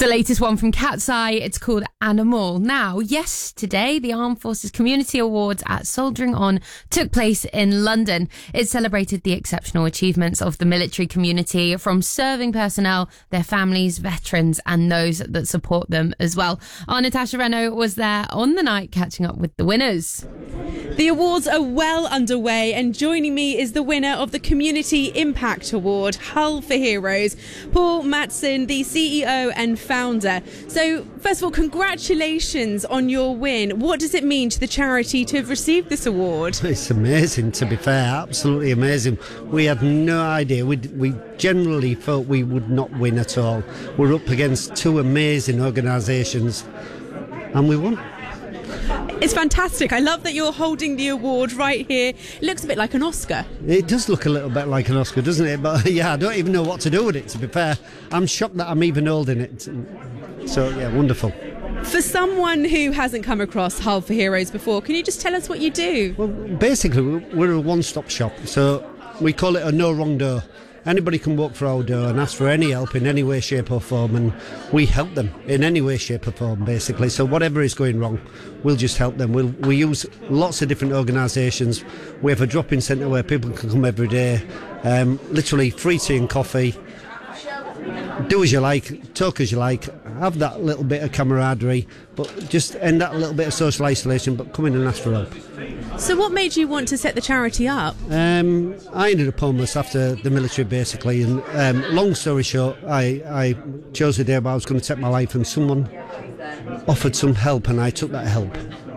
the latest one from Cat's Eye. It's called Animal. Now, yesterday, the Armed Forces Community Awards at Soldiering On took place in London. It celebrated the exceptional achievements of the military community, from serving personnel, their families, veterans, and those that support them as well. Our Natasha Reno was there on the night catching up with the winners. The awards are well underway, and joining me is the winner of the Community Impact Award, Hull for Heroes, Paul Matson, the CEO and founder. So, first of all, congratulations on your win. What does it mean to the charity to have received this award? It's amazing, to be fair, absolutely amazing. We had no idea. We generally thought we would not win at all. We're up against two amazing organisations, and we won. It's fantastic. I love that you're holding the award right here. It looks a bit like an Oscar. It does look a little bit like an Oscar, doesn't it? But yeah, I don't even know what to do with it, to be fair. I'm shocked that I'm even holding it. So yeah, wonderful. For someone who hasn't come across Hull for Heroes before, can you just tell us what you do? Well, basically, we're a one-stop shop. So we call it a no wrong door. Anybody can walk for our door and ask for any help in any way, shape or form, and we help them in any way, shape or form, basically. So whatever is going wrong, we'll just help them. We use lots of different organisations. We have a drop-in centre where people can come every day, literally free tea and coffee. Do as you like, talk as you like, have that little bit of camaraderie, but just end that little bit of social isolation, but come in and ask for help. So what made you want to set the charity up? I ended up homeless after the military, basically, and long story short, I chose the day where I was going to take my life, and someone offered some help, and I took that help.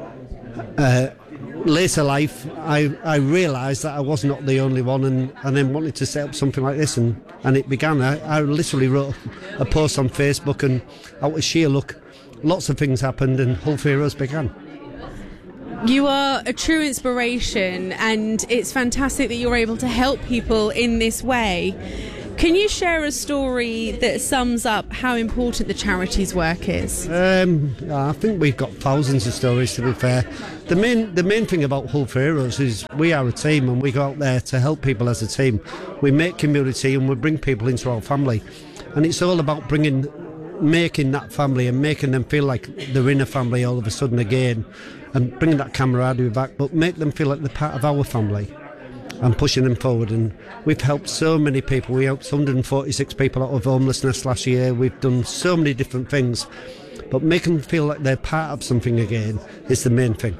Later life, I realised that I was not the only one, and then wanted to set up something like this, and it began. I literally wrote a post on Facebook, and out of sheer luck, lots of things happened, and Hull for Heroes began. You are a true inspiration, and it's fantastic that you're able to help people in this way. Can you share a story that sums up how important the charity's work is? I think we've got thousands of stories, to be fair. The main thing about Hull for Heroes is we are a team, and we go out there to help people as a team. We make community, and we bring people into our family, and it's all about making that family and making them feel like they're in a family all of a sudden again, and bring that camaraderie back, but make them feel like they're part of our family and pushing them forward. And we've helped so many people. We helped 146 people out of homelessness last year. We've done so many different things, but making them feel like they're part of something again is the main thing.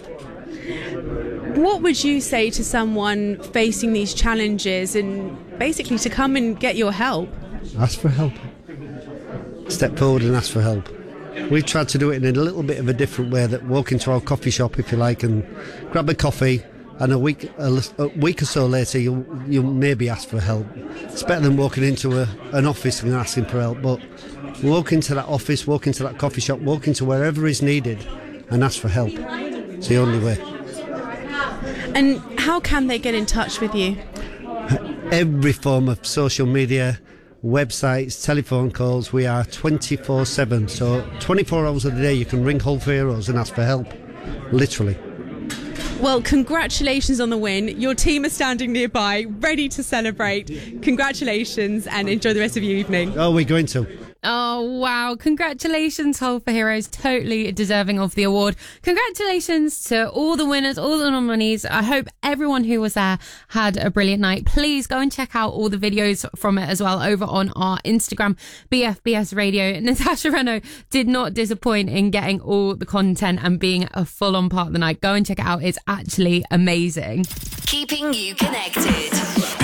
What would you say to someone facing these challenges, and basically to come and get your help? Ask for help. Step forward and ask for help. We've tried to do it in a little bit of a different way, that walk into our coffee shop, if you like, and grab a coffee, and a week or so later you'll maybe ask for help. It's better than walking into an office and asking for help, but walk into that office, walk into that coffee shop, walk into wherever is needed and ask for help. It's the only way. And how can they get in touch with you? Every form of social media, websites, telephone calls. We are 24/7, so 24 hours of the day you can ring Hull for Heroes and ask for help, literally. Well, congratulations on the win. Your team is standing nearby, ready to celebrate. Congratulations, and enjoy the rest of your evening. Oh, we're going to. Oh, wow. Congratulations, Hull for Heroes. Totally deserving of the award. Congratulations to all the winners, all the nominees. I hope everyone who was there had a brilliant night. Please go and check out all the videos from it as well over on our Instagram, BFBS Radio. Natasha Reno did not disappoint in getting all the content and being a full-on part of the night. Go and check it out. It's actually amazing. Keeping you connected.